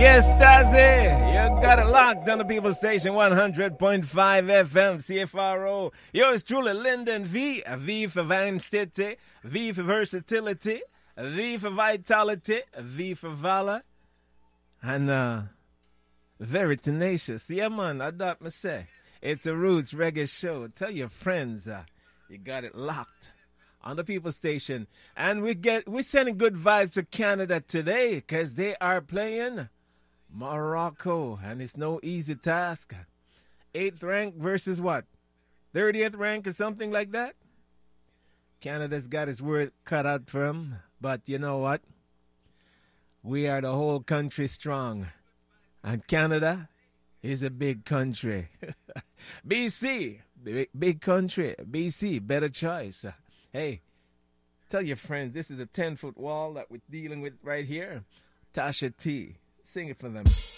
Yes, Tazzy, you got it locked on the People Station 100.5 FM, CFRO. Yours truly, Lyndon V. V for Vanity, V for Versatility, V for Vitality, V for Valor, and very tenacious. Yeah, man, I thought me say. It's a Roots Reggae show. Tell your friends you got it locked on the People Station. And we're sending good vibes to Canada today because they are playing Morocco, and it's no easy task. 8th rank versus what? 30th rank or something like that? Canada's got his work cut out for him, but you know what? We are the whole country strong, and Canada is a big country. BC, big country. BC, better choice. Hey, tell your friends, this is a 10-foot wall that we're dealing with right here. Tasha T. Sing it for them.